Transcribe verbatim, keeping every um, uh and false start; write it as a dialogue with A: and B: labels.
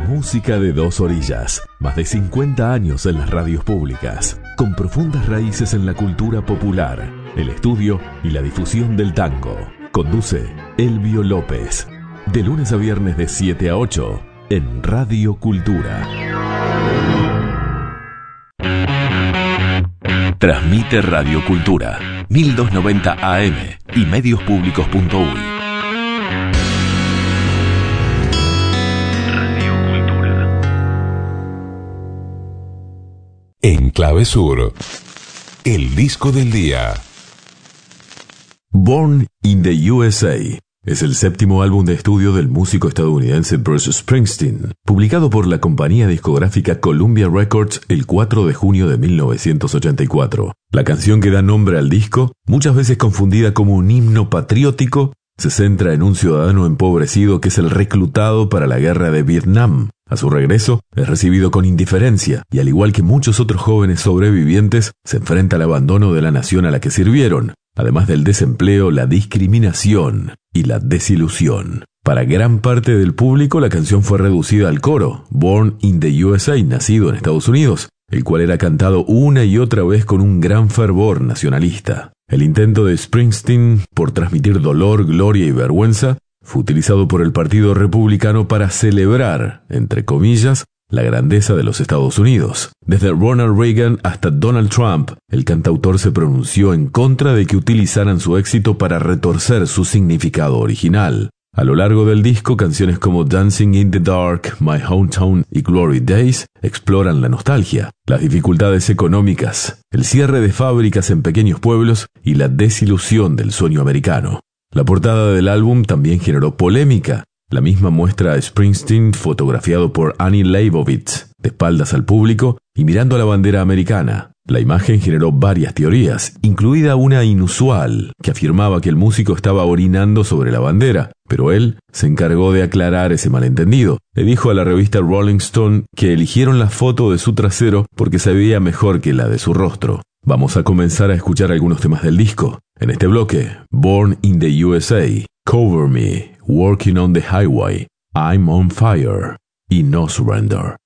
A: Música de dos orillas. Más de cincuenta años en las radios públicas. Con profundas raíces en la cultura popular, el estudio y la difusión del tango. Conduce Elvio López. De lunes a viernes de siete a ocho en Radio Cultura. Transmite Radio Cultura mil doscientos noventa A M y medios-públicos punto uy.
B: En Clave Sur, el disco del día.
A: Born in the U S A es el séptimo álbum de estudio del músico estadounidense Bruce Springsteen, publicado por la compañía discográfica Columbia Records el cuatro de junio de mil novecientos ochenta y cuatro. La canción que da nombre al disco, muchas veces confundida como un himno patriótico, se centra en un ciudadano empobrecido que es el reclutado para la guerra de Vietnam. A su regreso, es recibido con indiferencia y, al igual que muchos otros jóvenes sobrevivientes, se enfrenta al abandono de la nación a la que sirvieron, además del desempleo, la discriminación y la desilusión. Para gran parte del público, la canción fue reducida al coro, Born in the U S A, nacido en Estados Unidos, el cual era cantado una y otra vez con un gran fervor nacionalista. El intento de Springsteen por transmitir dolor, gloria y vergüenza fue utilizado por el Partido Republicano para celebrar, entre comillas, la grandeza de los Estados Unidos. Desde Ronald Reagan hasta Donald Trump, el cantautor se pronunció en contra de que utilizaran su éxito para retorcer su significado original. A lo largo del disco, canciones como Dancing in the Dark, My Hometown y Glory Days exploran la nostalgia, las dificultades económicas, el cierre de fábricas en pequeños pueblos y la desilusión del sueño americano. La portada del álbum también generó polémica. La misma muestra a Springsteen fotografiado por Annie Leibovitz, de espaldas al público y mirando a la bandera americana. La imagen generó varias teorías, incluida una inusual, que afirmaba que el músico estaba orinando sobre la bandera, pero él se encargó de aclarar ese malentendido. Le dijo a la revista Rolling Stone que eligieron la foto de su trasero porque se veía mejor que la de su rostro. Vamos a comenzar a escuchar algunos temas del disco. En este bloque, Born in the U S A, Cover Me, Working on the Highway, I'm on Fire y No Surrender.